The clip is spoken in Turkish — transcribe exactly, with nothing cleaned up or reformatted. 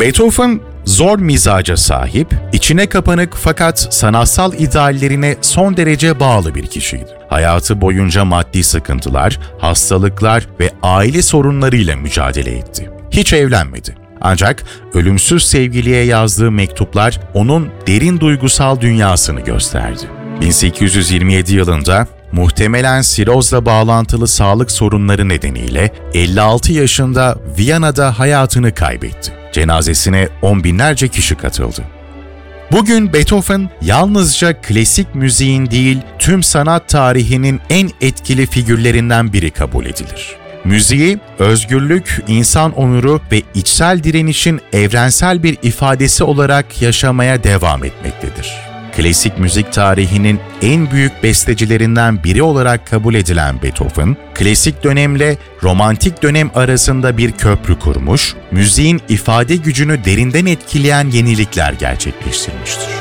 Beethoven, zor mizaca sahip, içine kapanık fakat sanatsal ideallerine son derece bağlı bir kişiydi. Hayatı boyunca maddi sıkıntılar, hastalıklar ve aile sorunlarıyla mücadele etti. Hiç evlenmedi. Ancak ölümsüz sevgiliye yazdığı mektuplar onun derin duygusal dünyasını gösterdi. bin sekiz yüz yirmi yedi yılında muhtemelen sirozla bağlantılı sağlık sorunları nedeniyle elli altı yaşında Viyana'da hayatını kaybetti. Cenazesine on binlerce kişi katıldı. Bugün Beethoven yalnızca klasik müziğin değil, tüm sanat tarihinin en etkili figürlerinden biri kabul edilir. Müziği, özgürlük, insan onuru ve içsel direnişin evrensel bir ifadesi olarak yaşamaya devam etmektedir. Klasik müzik tarihinin en büyük bestecilerinden biri olarak kabul edilen Beethoven, klasik dönemle romantik dönem arasında bir köprü kurmuş, müziğin ifade gücünü derinden etkileyen yenilikler gerçekleştirmiştir.